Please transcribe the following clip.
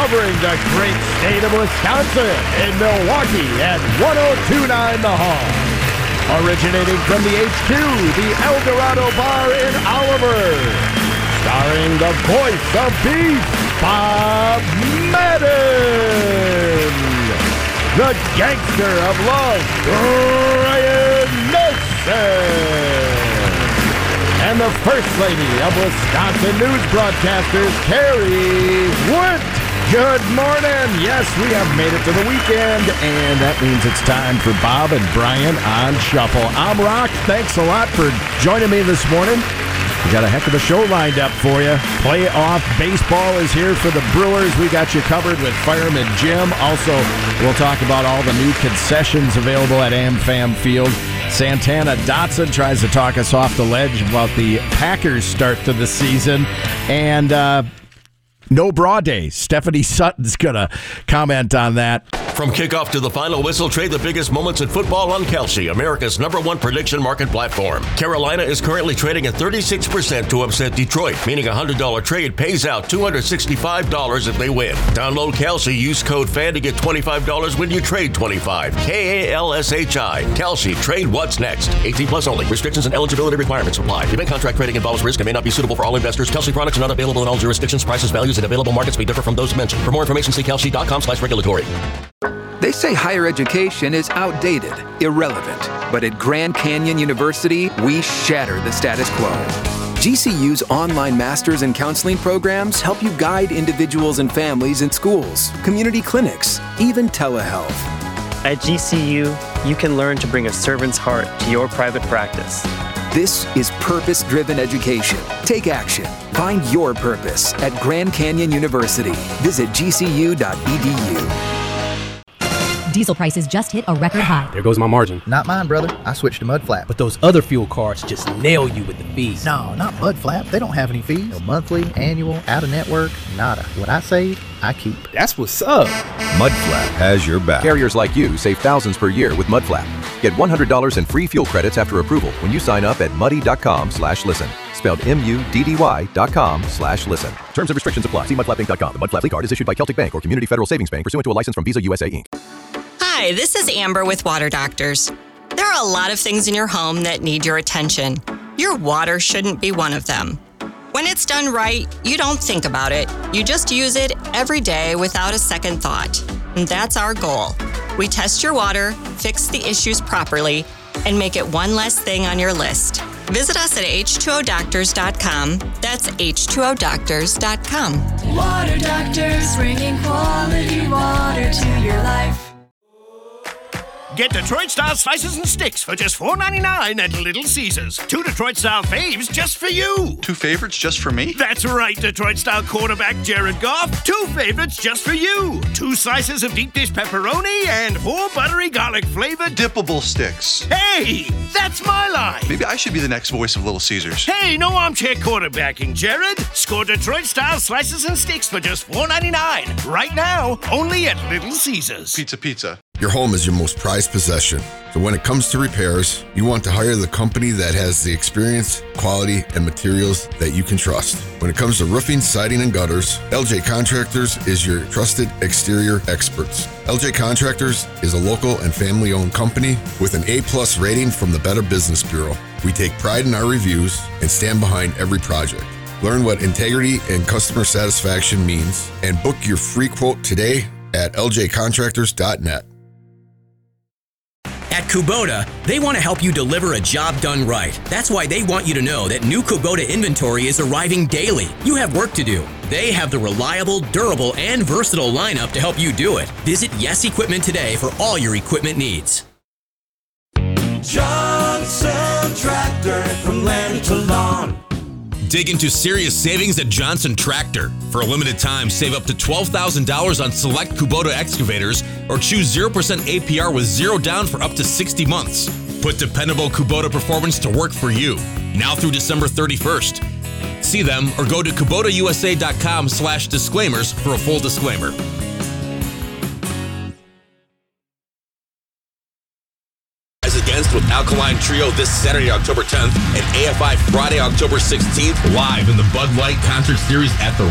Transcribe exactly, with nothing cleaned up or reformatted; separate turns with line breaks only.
covering the great state of Wisconsin in Milwaukee at one oh two point nine The Hog. Originating from the H Q, the El Dorado Bar in Oliver. Starring the voice of beef, Bob Madden. The gangster of love, Ryan Nelson. And the First Lady of Wisconsin News Broadcasters, Carrie Wood. Good morning. Yes, we have made it to the weekend, and that means it's time for Bob and Brian on Shuffle. I'm Rock. Thanks a lot for joining me this morning. We got a heck of a show lined up for you. Playoff baseball is here for the Brewers. We got you covered with Fireman Jim. Also, we'll talk about all the new concessions available at AmFam Field. Santana Dotson tries to talk us off the ledge about the Packers' start to the season. And uh, no bra day. Stephanie Sutton's going to comment on that.
From kickoff to the final whistle, trade the biggest moments in football on Kelsey, America's number one prediction market platform. Carolina is currently trading at thirty-six percent to upset Detroit, meaning a one hundred dollars trade pays out two hundred sixty-five dollars if they win. Download Kelsey, use code FAN to get twenty-five dollars when you trade twenty-five dollars. K A L S H I. Kelsey, trade what's next. eighteen plus only. Restrictions and eligibility requirements apply. Event contract trading involves risk and may not be suitable for all investors. Kelsey products are not available in all jurisdictions. Prices, values, and available markets may differ from those mentioned. For more information, see kelsey.com slash regulatory.
They say higher education is outdated, irrelevant. But at Grand Canyon University, we shatter the status quo. G C U's online master's and counseling programs help you guide individuals and families in schools, community clinics, even telehealth.
At G C U, you can learn to bring a servant's heart to your private practice.
This is purpose-driven education. Take action. Find your purpose at Grand Canyon University. Visit g c u dot e d u.
Diesel prices just hit a record high.
There goes my margin.
Not mine, brother. I switched to Mudflap.
But those other fuel cards just nail you with the fees.
No, not Mudflap. They don't have any fees. No monthly, annual, out-of-network, nada. What I save, I keep.
That's what's up.
Mudflap has your back.
Carriers like you save thousands per year with Mudflap. Get one hundred dollars in free fuel credits after approval when you sign up at muddy.com slash listen. Spelled M U D D Y dot com slash listen. Terms and restrictions apply. See mudflap inc dot com. The Mudflap card is issued by Celtic Bank or Community Federal Savings Bank pursuant to a license from Visa U S A Incorporated.
Hi, this is Amber with Water Doctors. There are a lot of things in your home that need your attention. Your water shouldn't be one of them. When it's done right, you don't think about it. You just use it every day without a second thought. And that's our goal. We test your water, fix the issues properly, and make it one less thing on your list. Visit us at H two O doctors dot com. That's H two O doctors dot com.
Water Doctors, bringing quality water to your life.
Get Detroit-style slices and sticks for just four ninety-nine at Little Caesars. Two Detroit-style faves just for you.
Two favorites just for me?
That's right, Detroit-style quarterback Jared Goff. Two favorites just for you. Two slices of deep dish pepperoni and four buttery garlic-flavored
dippable sticks.
Hey, that's my line.
Maybe I should be the next voice of Little Caesars.
Hey, no armchair quarterbacking, Jared. Score Detroit-style slices and sticks for just four ninety-nine. Right now, only at Little Caesars.
Pizza, pizza.
Your home is your most prized possession. So when it comes to repairs, you want to hire the company that has the experience, quality, and materials that you can trust. When it comes to roofing, siding, and gutters, L J Contractors is your trusted exterior experts. L J Contractors is a local and family-owned company with an A-plus rating from the Better Business Bureau. We take pride in our reviews and stand behind every project. Learn what integrity and customer satisfaction means and book your free quote today at L J contractors dot net.
At Kubota, they want to help you deliver a job done right. That's why they want you to know that new Kubota inventory is arriving daily. You have work to do. They have the reliable, durable, and versatile lineup to help you do it. Visit Yes Equipment today for all your equipment needs.
Johnson Tractor, from land to lawn.
Dig into serious savings at Johnson Tractor. For a limited time, save up to twelve thousand dollars on select Kubota excavators or choose zero percent A P R with zero down for up to sixty months. Put dependable Kubota performance to work for you. Now through December thirty-first. See them or go to Kubota U S A dot com slash disclaimers for a full disclaimer. Against with Alkaline Trio this Saturday, October tenth, and A F I Friday, October sixteenth, live in the Bud Light Concert Series at the